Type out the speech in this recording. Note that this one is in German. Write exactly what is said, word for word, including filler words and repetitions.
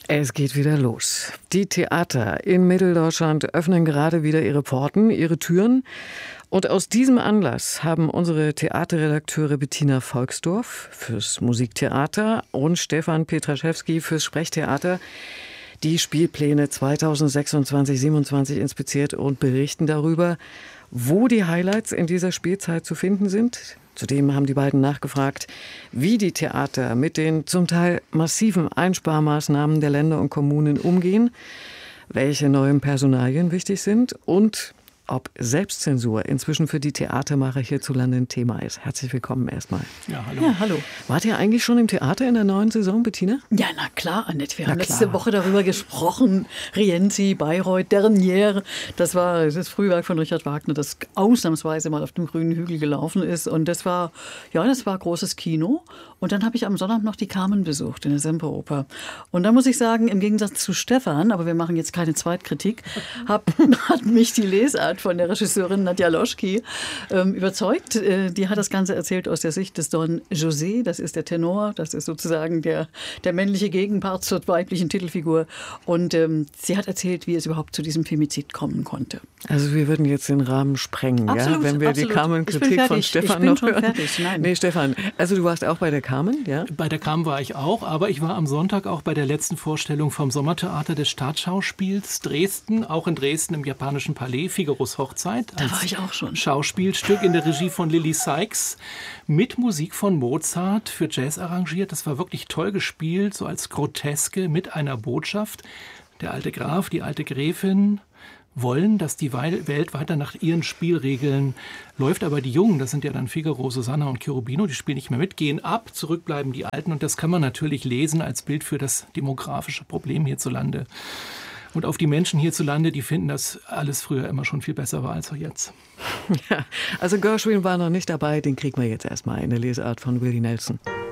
Es geht wieder los. Die Theater in Mitteldeutschland öffnen gerade wieder ihre Pforten, ihre Türen. Und aus diesem Anlass haben unsere Theaterredakteure Bettina Volksdorf fürs Musiktheater und Stefan Petraschewski fürs Sprechtheater die Spielpläne zweitausendsechsundzwanzig siebenundzwanzig inspiziert und berichten darüber, wo die Highlights in dieser Spielzeit zu finden sind. Zudem haben die beiden nachgefragt, wie die Theater mit den zum Teil massiven Einsparmaßnahmen der Länder und Kommunen umgehen, welche neuen Personalien wichtig sind und ob Selbstzensur inzwischen für die Theatermacher hierzulande ein Thema ist. Herzlich willkommen erstmal. Ja, hallo. Ja, hallo. Wart ihr eigentlich schon im Theater in der neuen Saison, Bettina? Ja, na klar, Annette. Wir Na haben klar. letzte Woche darüber gesprochen. Rienzi, Bayreuth, Dernière. Das war das Frühwerk von Richard Wagner, das ausnahmsweise mal auf dem grünen Hügel gelaufen ist. Und das war, ja, das war großes Kino. Und dann habe ich am Sonntag noch die Carmen besucht in der Semperoper. Und da muss ich sagen, im Gegensatz zu Stefan, aber wir machen jetzt keine Zweitkritik, hab, hat mich die Lesart von der Regisseurin Nadja Loschki ähm, überzeugt. Äh, die hat das Ganze erzählt aus der Sicht des Don José. Das ist der Tenor, das ist sozusagen der, der männliche Gegenpart zur weiblichen Titelfigur. Und ähm, sie hat erzählt, wie es überhaupt zu diesem Femizid kommen konnte. Also wir würden jetzt den Rahmen sprengen, Absolut, ja, wenn wir absolut. die Carmen-Kritik von Stefan ich bin noch schon hören. fertig. Nein. Nee, Stefan, also du warst auch bei der Carmen, ja? Bei der Carmen war ich auch, aber ich war am Sonntag auch bei der letzten Vorstellung vom Sommertheater des Staatsschauspiels Dresden, auch in Dresden im japanischen Palais, Figaros Hochzeit. Da war ich auch schon. Schauspielstück in der Regie von Lily Sykes mit Musik von Mozart für Jazz arrangiert. Das war wirklich toll gespielt, so als Groteske mit einer Botschaft. Der alte Graf, die alte Gräfin wollen, dass die Welt weiter nach ihren Spielregeln läuft, aber die Jungen, das sind ja dann Figaro, Susanna und Cherubino, die spielen nicht mehr mit, gehen ab, zurückbleiben die Alten und das kann man natürlich lesen als Bild für das demografische Problem hierzulande. Und auf die Menschen hierzulande, die finden, dass alles früher immer schon viel besser war als jetzt. Ja, also Gershwin war noch nicht dabei, den kriegen wir jetzt erstmal in der Lesart von Willie Nelson.